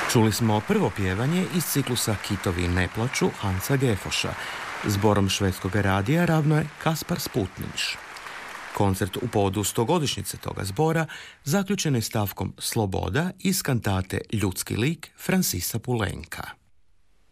Čuli smo prvo pjevanje iz ciklusa Kitovi ne plaču Hansa Gefoša. Zborom švedskog radija ravno je Kaspar Sputniš. Koncert u povodu 100-godišnjice toga zbora zaključen je stavkom Sloboda iz kantate Ljudski lik Francisa Poulenca.